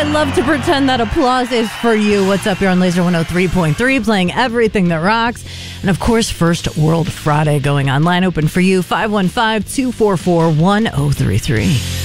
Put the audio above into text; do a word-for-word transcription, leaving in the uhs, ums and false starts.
I love to pretend that applause is for you. What's up? You're on Laser one oh three point three, playing everything that rocks. And of course, First World Friday going on. Line open for you, five one five, two four four, one oh three three.